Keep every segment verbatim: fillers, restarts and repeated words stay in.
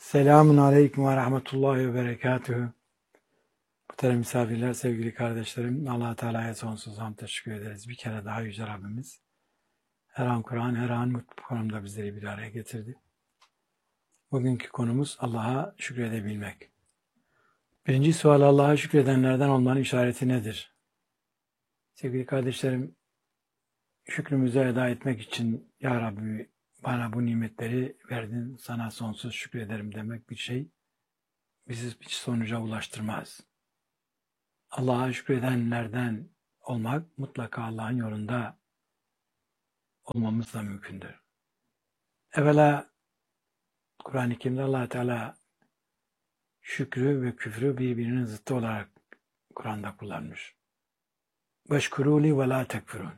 Selamun Aleyküm ve Rahmetullahi ve Berekatühü. Muhterem misafirler, sevgili kardeşlerim, Allah Teala'ya sonsuz hamd teşekkür ederiz. Bir kere daha Yüce Rabbimiz her an Kur'an, her an mutlu konumda bizleri bir araya getirdi. Bugünkü konumuz Allah'a şükredebilmek. Birinci sual, Allah'a şükredenlerden olmanın işareti nedir? Sevgili kardeşlerim, şükrümüzü eda etmek için Ya Rabbi bana bu nimetleri verdin, sana sonsuz şükrederim demek bir şey bizi hiç sonuca ulaştırmaz. Allah'a şükredenlerden olmak mutlaka Allah'ın yolunda olmamızla mümkündür. Evvela Kur'an-ı Kerim'de Allah Teala şükrü ve küfrü birbirinin zıttı olarak Kur'an'da kullanmış. Veşkurûli ve lâ tekfurûn.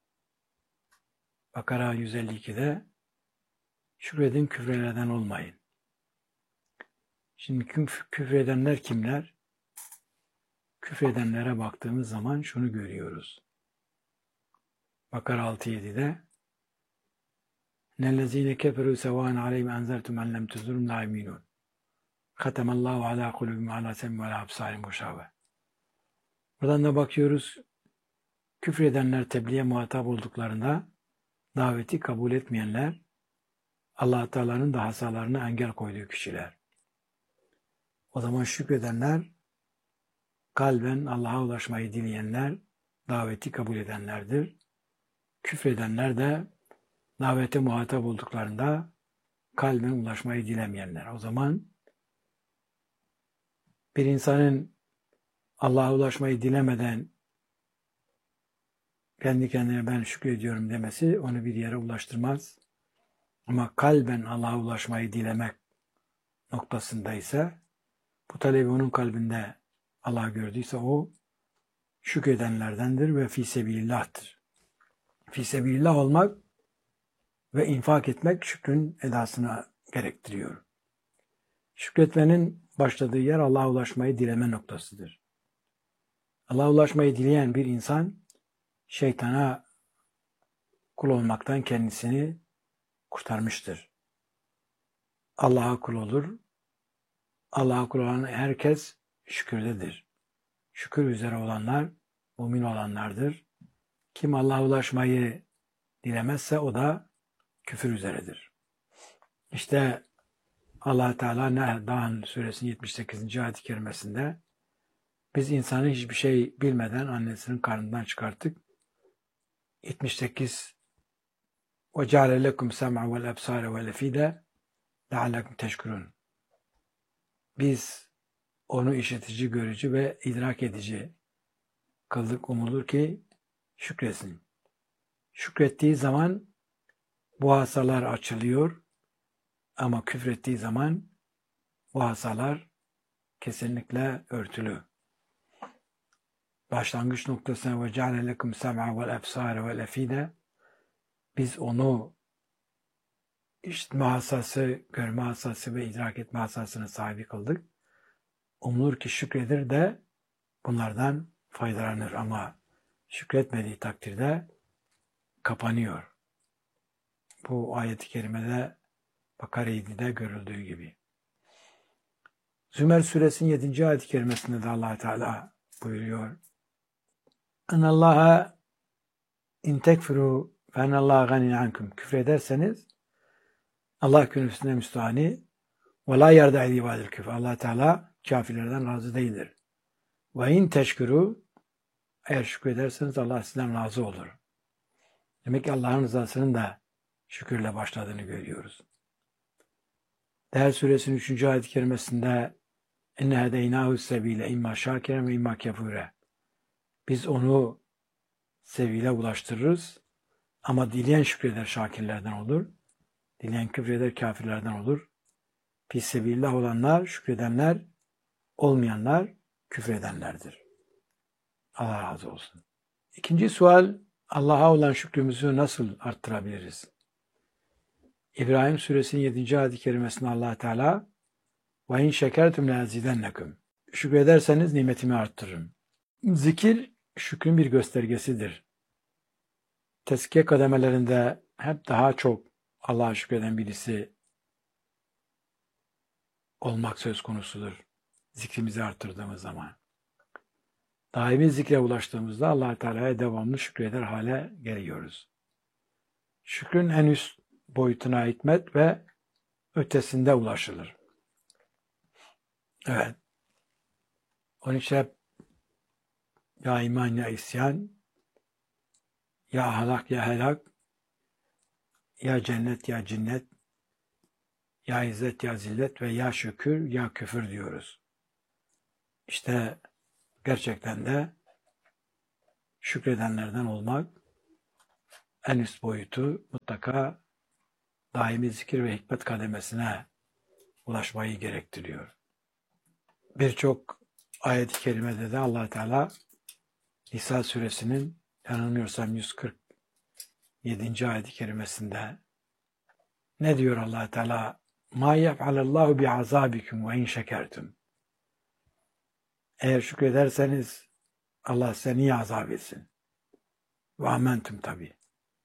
Bakara yüz elli iki'de şükredin, küfreden olmayın. Şimdi küf küfredenler kimler? Küfredenlere baktığımız zaman şunu görüyoruz. Bakara altı yedi'de Nellezîne keferû sevâen aleyhim enzertum en lem tuzurhum lâ yu'minûn. Khatemallahu alâ kulûbihim ve alâ sem'ihim ve alâ absârihim gışâve. Buradan da bakıyoruz. Küfredenler tebliğe muhatap olduklarında daveti kabul etmeyenler Allah Teala'nın da hasalarına engel koyduğu kişiler. O zaman şükredenler kalben Allah'a ulaşmayı dileyenler, daveti kabul edenlerdir. Küfredenler de davete muhatap olduklarında kalben ulaşmayı dilemeyenler. O zaman bir insanın Allah'a ulaşmayı dilemeden kendi kendine ben şükrediyorum demesi onu bir yere ulaştırmaz. Ama kalben Allah'a ulaşmayı dilemek noktasında ise bu talebi onun kalbinde Allah gördüyse o şükredenlerdendir ve fî sebilillah'tır. Fî sebilillah olmak ve infak etmek şükrün edasını gerektiriyor. Şükretmenin başladığı yer Allah'a ulaşmayı dileme noktasıdır. Allah'a ulaşmayı dileyen bir insan şeytana kul olmaktan kendisini kurtarmıştır. Allah'a kul olur. Allah'a kul olan herkes şükürdedir. Şükür üzere olanlar mümin olanlardır. Kim Allah'a ulaşmayı dilemezse o da küfür üzeredir. İşte Allah Teala Nahl Suresinin yetmiş sekizinci ayet-i kerimesinde biz insanı hiçbir şey bilmeden annesinin karnından çıkarttık. yetmiş sekiz وَجَعَلَ لَكُمْ سَمْعَ وَالْأَبْصَارَ وَالْأَفِيدَ لَعَلَّكُمْ تَشْكُرُونَ. Biz onu işitici, görücü ve idrak edici kıldık, umulur ki şükretsin. Şükrettiği zaman bu hasalar açılıyor ama küfrettiği zaman bu hasalar kesinlikle örtülü. Başlangıç noktasına وَجَعَلَ لَكُمْ سَمْعَ وَالْأَبْصَارَ وَالْأَفِيدَ biz onu işitme hassası, görme hassası ve idrak etme hassasına sahibi kıldık. Umulur ki şükredir de bunlardan faydalanır ama şükretmediği takdirde kapanıyor. Bu ayet-i kerimede Bakara yedi'de görüldüğü gibi. Zümer Suresinin yedinci ayet-i kerimesinde de Allah Teala buyuruyor. Enallaha in tekfuru fe enallaha ganin ankum. Küfrederseniz Allah kürsüsüne müstahani ve la yarda ibadil küfür. Allah Teala kafirlerden razı değildir. Ve in teşkuru eğer şükrederseniz Allah sizden razı olur. Demek ki Allah'ın rızasının da şükürle başladığını görüyoruz. Değer Suresinin üçüncü ayet-i kerimesinde enne hedeynahu sebile imma şakiren ve imma kefure. Biz onu sevile ulaştırırız ama dileyen şükreder şakirlerden olur. Dileyen küfreder kafirlerden olur. Fissebillah olanlar, şükredenler, olmayanlar küfredenlerdir. Allah razı olsun. İkinci sual, Allah'a olan şükrümüzü nasıl arttırabiliriz? İbrahim Suresinin yedinci ayet-i kerimesinde Allah Teala ve in şekertum leazidennekum. Şükrederseniz nimetimi arttırırım. Zikir şükrün bir göstergesidir. Tezkiye kademelerinde hep daha çok Allah'a şükreden birisi olmak söz konusudur. Zikrimizi arttırdığımız zaman. Daimi zikre ulaştığımızda Allah Teala'ya devamlı şükreder hale geliyoruz. Şükrün en üst boyutuna hikmet ve ötesinde ulaşılır. Evet. Onun için hep ya iman ya isyan, ya halak ya helak, ya cennet ya cinnet, ya izzet ya zillet ve ya şükür ya küfür diyoruz. İşte gerçekten de şükredenlerden olmak en üst boyutu mutlaka daimi zikir ve hikmet kademesine ulaşmayı gerektiriyor. Birçok ayet-i kerimede de Allah Teala Nisa suresinin yanılmıyorsam yüz kırk yedinci ayet-i kerimesinde ne diyor Allah Teala? Ma yef'alallahu bi'azabikum ve in şekertum. Eğer şükrederseniz Allah size niye azap etsin? Ve amentum tabi.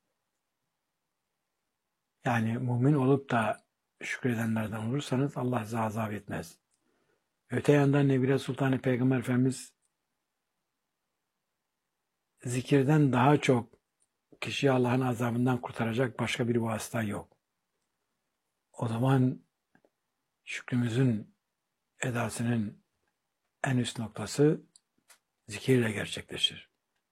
Yani mümin olup da şükredenlerden olursanız Allah size azap etmez. Öte yandan Nebire Sultanı Peygamber Efendimiz zikirden daha çok kişiyi Allah'ın azabından kurtaracak başka bir vasıta yok. O zaman şükrümüzün edasının en üst noktası zikirle gerçekleşir.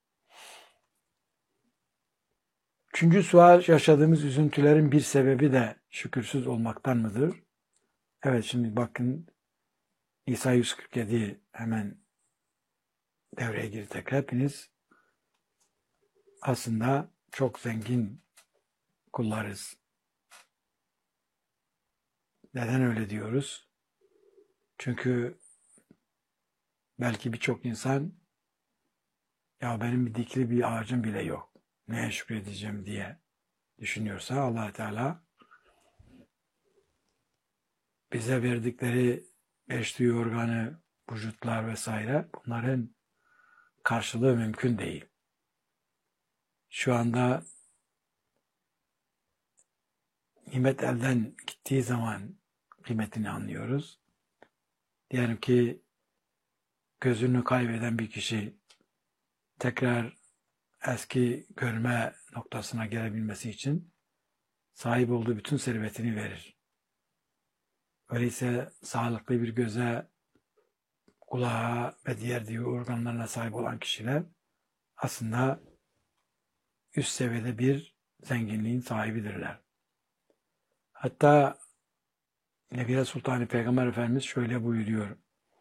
Üçüncü sual, yaşadığımız üzüntülerin bir sebebi de şükürsüz olmaktan mıdır? Evet, şimdi bakın İsa yüz kırk yedi hemen devreye girdi tekrar. Hepiniz aslında çok zengin kullarız. Neden öyle diyoruz? Çünkü belki birçok insan ya benim bir dikili bir ağacım bile yok, neye şükredeceğim diye düşünüyorsa Allah Teala bize verdikleri beş duyu organı, vücutlar vesaire bunların karşılığı mümkün değil. Şu anda nimet elden gittiği zaman kıymetini anlıyoruz. Diyelim ki gözünü kaybeden bir kişi tekrar eski görme noktasına gelebilmesi için sahip olduğu bütün servetini verir. Öyleyse sağlıklı bir göze, kulağa ve diğer duyu organlarına sahip olan kişiler aslında üst seviyede bir zenginliğin sahibidirler. Hatta Nebire Sultanı Peygamber Efendimiz şöyle buyuruyor.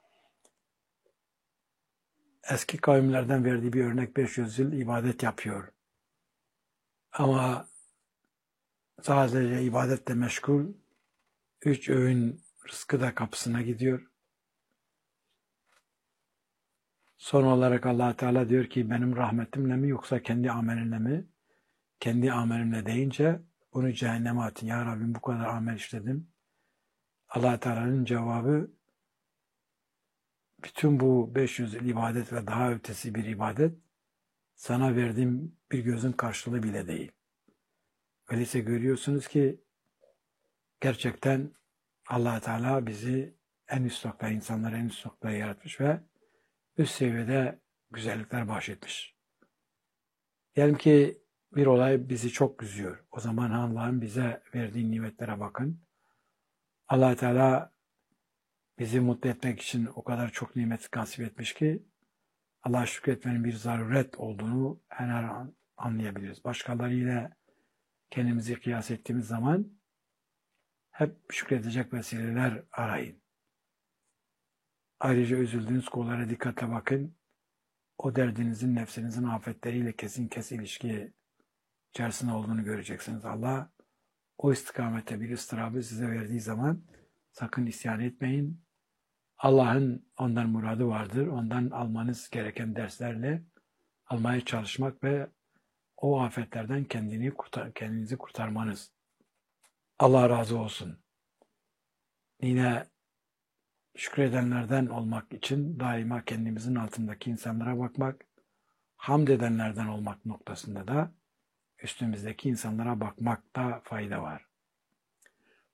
Eski kavimlerden verdiği bir örnek beş yüz yıl ibadet yapıyor. Ama sadece ibadetle meşgul, üç öğün rızkı da kapısına gidiyor. Son olarak Allah Teala diyor ki benim rahmetimle mi yoksa kendi amelinle mi? Kendi amelimle deyince bunu cehenneme atın. Ya Rabbim bu kadar amel işledim. Allah Teala'nın cevabı bütün bu beş yüz yıl ibadet ve daha ötesi bir ibadet sana verdiğim bir gözün karşılığı bile değil. Öyleyse görüyorsunuz ki gerçekten Allah Teala bizi en üst noktaya, insanları en üst noktaya yaratmış ve üst seviyede güzellikler bahşetmiş. Diyelim ki bir olay bizi çok üzüyor. O zaman Allah'ın bize verdiği nimetlere bakın. Allah Teala bizi mutlu etmek için o kadar çok nimet nasip etmiş ki Allah'a şükretmenin bir zaruret olduğunu her an anlayabiliriz. Başkalarıyla kendimizi kıyas ettiğimiz zaman hep şükredecek vesileler arayın. Ayrıca üzüldüğünüz konulara dikkatle bakın. O derdinizin nefsinizin afetleriyle kesin kes ilişki içerisinde olduğunu göreceksiniz. Allah o istikamete bir ıstırabı size verdiği zaman sakın isyan etmeyin. Allah'ın ondan muradı vardır. Ondan almanız gereken derslerle almaya çalışmak ve o afetlerden kendini kurtar, kendinizi kurtarmanız. Allah razı olsun. Yine şükredenlerden olmak için daima kendimizin altındaki insanlara bakmak, hamd edenlerden olmak noktasında da üstümüzdeki insanlara bakmakta fayda var.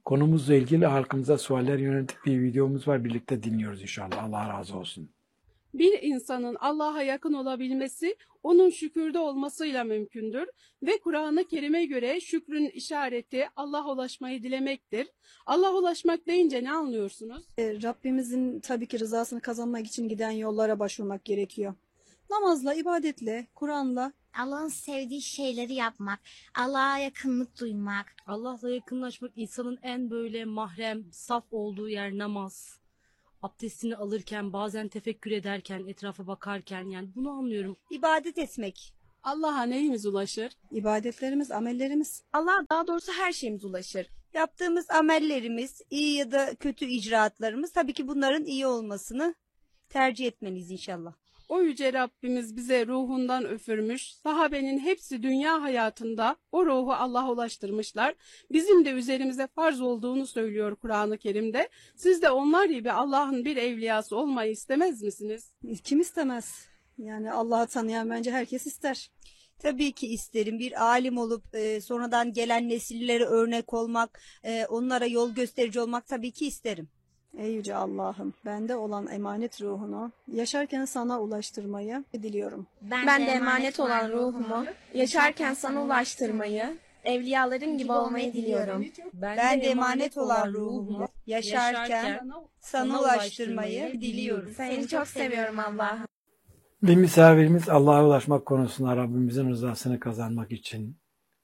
Konumuzla ilgili halkımıza sualler yönelik bir videomuz var. Birlikte dinliyoruz inşallah. Allah razı olsun. Bir insanın Allah'a yakın olabilmesi onun şükürde olmasıyla mümkündür ve Kur'an-ı Kerim'e göre şükrün işareti Allah'a ulaşmayı dilemektir. Allah'a ulaşmak deyince ne anlıyorsunuz? E, Rabbimizin tabii ki rızasını kazanmak için giden yollara başvurmak gerekiyor. Namazla, ibadetle, Kur'an'la. Allah'ın sevdiği şeyleri yapmak, Allah'a yakınlık duymak. Allah'la yakınlaşmak insanın en böyle mahrem, saf olduğu yer namaz. Abdestini alırken, bazen tefekkür ederken, etrafa bakarken, yani bunu anlıyorum. İbadet etmek. Allah'a neyimiz ulaşır? İbadetlerimiz, amellerimiz. Allah daha doğrusu her şeyimiz ulaşır. Yaptığımız amellerimiz, iyi ya da kötü icraatlarımız, tabii ki bunların iyi olmasını tercih etmeliyiz inşallah. O yüce Rabbimiz bize ruhundan üfürmüş, sahabenin hepsi dünya hayatında o ruhu Allah'a ulaştırmışlar. Bizim de üzerimize farz olduğunu söylüyor Kur'an-ı Kerim'de. Siz de onlar gibi Allah'ın bir evliyası olmayı istemez misiniz? Kim istemez? Yani Allah'ı tanıyan bence herkes ister. Tabii ki isterim bir alim olup e, sonradan gelen nesillere örnek olmak, e, onlara yol gösterici olmak tabii ki isterim. Ey yüce Allah'ım, bende olan emanet ruhunu yaşarken sana ulaştırmayı diliyorum. Ben, de emanet olan ruhumu yaşarken sana ulaştırmayı, evliyaların gibi olmayı diliyorum. Ben de emanet olan ruhumu yaşarken sana ulaştırmayı diliyorum. Seni çok seviyorum Allah'ım. Bir misafirimiz Allah'a ulaşmak konusunda Rabbimizin rızasını kazanmak için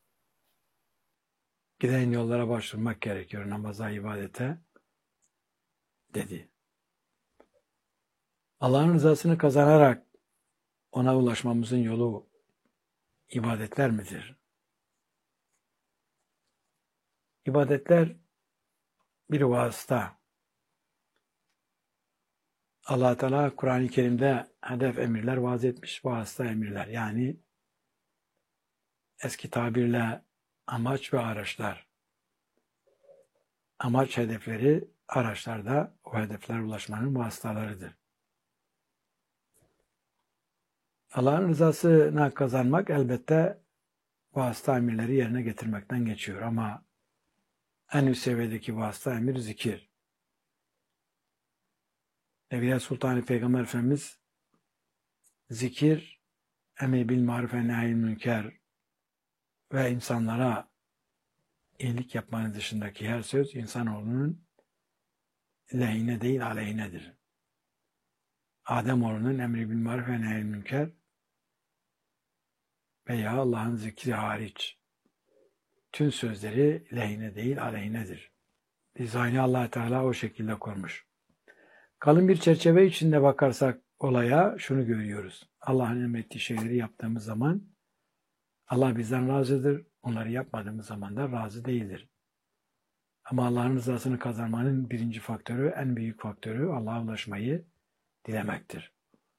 giden yollara başvurmak gerekiyor, namaza, ibadete dedi. Allah'ın rızasını kazanarak ona ulaşmamızın yolu ibadetler midir? İbadetler bir vasıta. Allah Teala Kur'an-ı Kerim'de hedef emirler vaaz etmiş, vasıta emirler. Yani eski tabirle amaç ve araçlar. Amaç hedefleri, araçlar da o hedeflere ulaşmanın vasıtalarıdır. Allah'ın rızasını kazanmak elbette vasıta emirleri yerine getirmekten geçiyor ama en üst seviyedeki vasıta emir zikir. Evliya Sultan Peygamber Efendimiz zikir, emri bil maruf ve nehyil münker ve insanlara iyilik yapmanın dışındaki her söz insanoğlunun lehine değil aleyhinedir. Ademoğlunun emri bil maruf ve nehyil münker veya Allah'ın zikri hariç tüm sözleri lehine değil aleyhinedir. Dizaynı Allah Teala o şekilde kurmuş. Kalın bir çerçeve içinde bakarsak olaya şunu görüyoruz. Allah'ın emrettiği şeyleri yaptığımız zaman Allah bizden razıdır. Onları yapmadığımız zaman da razı değildir. Ama Allah'ın rızasını kazanmanın birinci faktörü, en büyük faktörü Allah'a ulaşmayı dilemektir.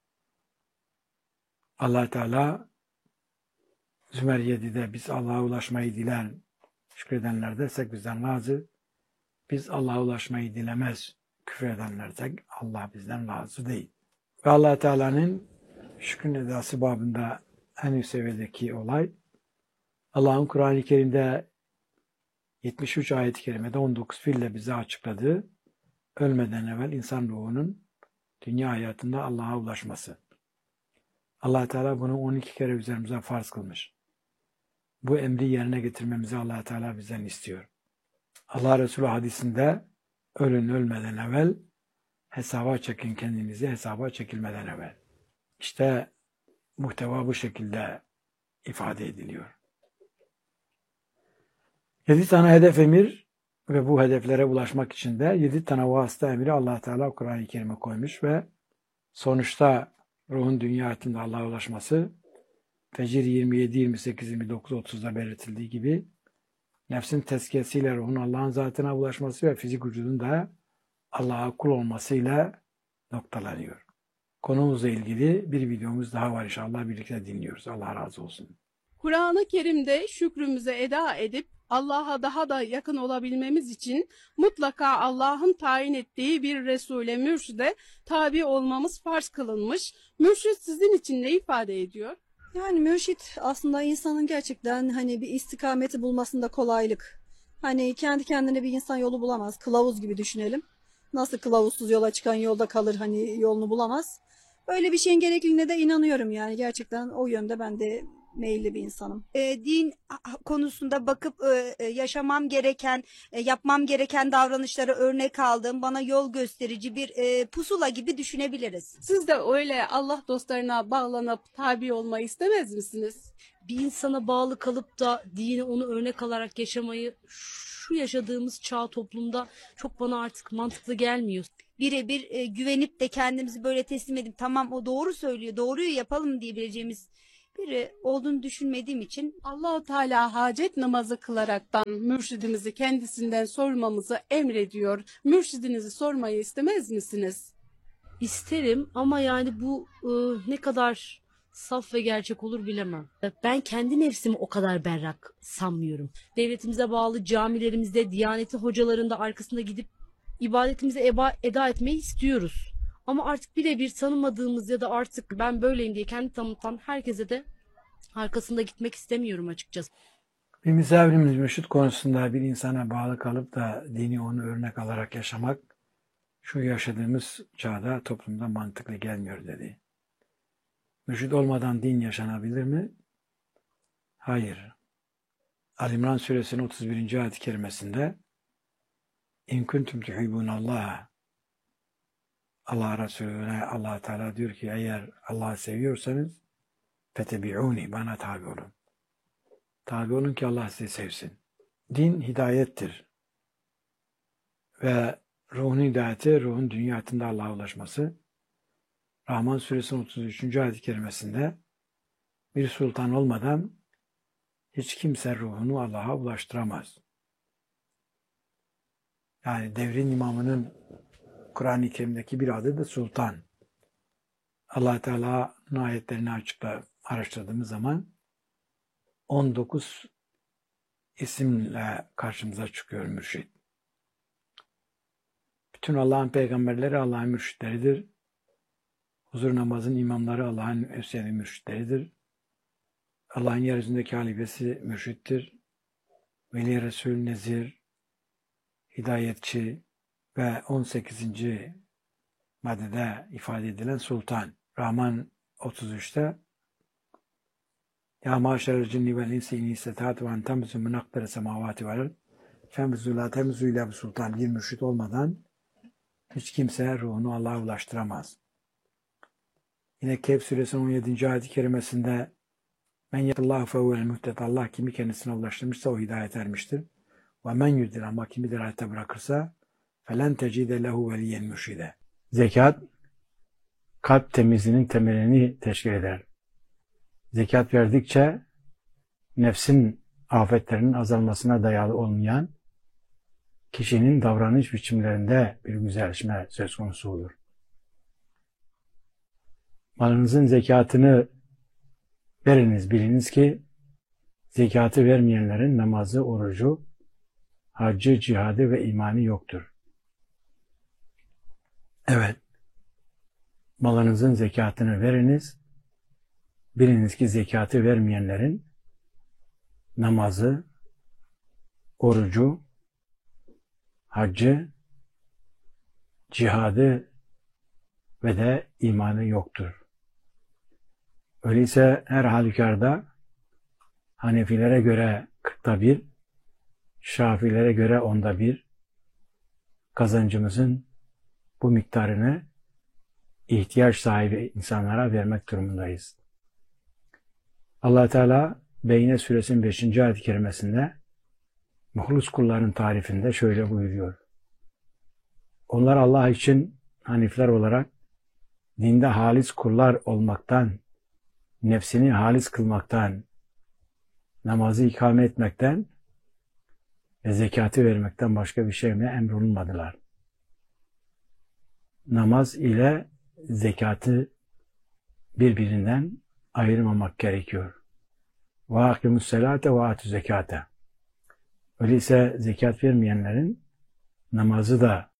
Allah Teala Zümer yedide biz Allah'a ulaşmayı dilen, şükredenler dersek bizden razı. Biz Allah'a ulaşmayı dilemez, küfredenlersek Allah bizden razı değil. Ve Allah Teala'nın şükrün edası babında en üst seviyedeki olay, Allah'ın Kur'an-ı Kerim'de yetmiş üç ayet-i kerimede on dokuz fiille bize açıkladığı, ölmeden evvel insan ruhunun dünya hayatında Allah'a ulaşması. Allah Teala bunu on iki kere üzerimize farz kılmış. Bu emri yerine getirmemizi Allah Teala bizden istiyor. Allah Resulü hadisinde ölün ölmeden evvel hesaba çekin kendinizi hesaba çekilmeden evvel. İşte muhteva bu şekilde ifade ediliyor. Yedi tane hedef emir ve bu hedeflere ulaşmak için de yedi tane vasıta emri Allah Teala Kur'an-ı Kerim'e koymuş ve sonuçta ruhun dünya hayatında Allah'a ulaşması Fecir yirmi yedi, yirmi sekiz, yirmi dokuz, otuzda belirtildiği gibi nefsin tezkiyesiyle ruhun Allah'ın zatına ulaşması ve fizik vücudun da Allah'a kul olmasıyla noktalanıyor. Konumuzla ilgili bir videomuz daha var inşallah birlikte dinliyoruz. Allah razı olsun. Kur'an-ı Kerim'de şükrümüzü eda edip Allah'a daha da yakın olabilmemiz için mutlaka Allah'ın tayin ettiği bir Resul'e, mürşide tabi olmamız farz kılınmış. Mürşid sizin için ne ifade ediyor? Yani mürşit aslında insanın gerçekten hani bir istikameti bulmasında kolaylık, Hani kendi kendine bir insan yolu bulamaz. Kılavuz gibi düşünelim. Nasıl kılavuzsuz yola çıkan yolda kalır, hani yolunu bulamaz. Öyle bir şeyin gerekliliğine de inanıyorum yani. Gerçekten o yönde ben de meyilli bir insanım. E, din konusunda bakıp e, yaşamam gereken, e, yapmam gereken davranışlara örnek aldığım, bana yol gösterici bir e, pusula gibi düşünebiliriz. Siz de öyle Allah dostlarına bağlanıp tabi olmayı istemez misiniz? Bir insana bağlı kalıp da dini onu örnek alarak yaşamayı şu yaşadığımız çağ toplumda çok bana artık mantıklı gelmiyor. Birebir e, güvenip de kendimizi böyle teslim edip tamam o doğru söylüyor, doğruyu yapalım diyebileceğimiz biri olduğunu düşünmediğim için Allah-u Teala hacet namazı kılaraktan mürşidimizi kendisinden sormamızı emrediyor. Mürşidinizi sormayı istemez misiniz? İsterim ama yani bu e, ne kadar saf ve gerçek olur bilemem. Ben kendi nefsimi o kadar berrak sanmıyorum. Devletimize bağlı camilerimizde, Diyaneti hocalarında arkasında gidip ibadetimizi eba, eda etmeyi istiyoruz. Ama artık birebir tanımadığımız ya da artık ben böyleyim diye kendi tanıtan herkese de arkasında gitmek istemiyorum açıkçası. Bir misafirimiz mürşit konusunda bir insana bağlı kalıp da dini onu örnek alarak yaşamak şu yaşadığımız çağda toplumda mantıklı gelmiyor dedi. Mürşit olmadan din yaşanabilir mi? Hayır. Ali-İmran suresinin otuz birinci ayet-i kerimesinde İn kuntum tuhibbunallah, Allah Resulüne Allah Teala diyor ki eğer Allah'ı seviyorsanız fetebi'uni, bana tabi olun. Tabi olun ki Allah sizi sevsin. Din hidayettir. Ve ruhun hidayeti, ruhun dünya hayatında Allah'a ulaşması. Rahman suresinin otuz üçüncü ayet-i kerimesinde bir sultan olmadan hiç kimse ruhunu Allah'a ulaştıramaz. Yani devrin imamının Kur'an-ı Kerim'deki bir adı da sultan. Allah Teala'nın ayetlerini açıkla araştırdığımız zaman on dokuz isimle karşımıza çıkıyor mürşid. Bütün Allah'ın peygamberleri Allah'ın mürşitleridir. Huzur namazın imamları Allah'ın üstleri mürşitleridir. Allah'ın yeryüzündeki halifesi mürşittir. Veli Resul, Nezir, hidayetçi ve on sekizinci maddede ifade edilen sultan. Rahman otuz üçte Ya maşerel cinni vel insi in istata'tu en temzu min akdari semavati vel ard femzu la temzu ila bi sultan. Bir mürşit olmadan hiç kimse ruhunu Allah'a ulaştıramaz. Yine Kehf suresinin on yedinci ayet-i kerimesinde men yedillahu fehuvel muhtet, Allah kimi kendisine ulaştırmışsa o hidayet ermiştir. Ve men yudil, ama kimi dirayete bırakırsa felen tecide lehu veliyen mürşide. Zekat kalp temizliğinin temelini teşkil eder. Zekat verdikçe nefsin afetlerinin azalmasına dayalı olmayan kişinin davranış biçimlerinde bir güzelleşme söz konusu olur. Malınızın zekatını veriniz, biliniz ki zekatı vermeyenlerin namazı, orucu, haccı, cihadı ve imanı yoktur. Evet, malınızın zekatını veriniz, biliniz ki zekatı vermeyenlerin namazı, orucu, haccı, cihadı ve de imanı yoktur. Öyleyse her halükarda Hanefilere göre kırkta bir, Şafilere göre onda bir kazancımızın bu miktarını ihtiyaç sahibi insanlara vermek durumundayız. Allah Teala Beyne suresinin beşinci ayet-i kerimesinde muhlus kulların tarifinde şöyle buyuruyor. Onlar Allah için hanifler olarak dinde halis kullar olmaktan, nefsini halis kılmaktan, namazı ikame etmekten ve zekatı vermekten başka bir şeyle emrolunmadılar. Namaz ile zekatı birbirinden ayırmamak gerekiyor. Ve akimus selate ve atü zekate. Öyleyse zekat vermeyenlerin namazı da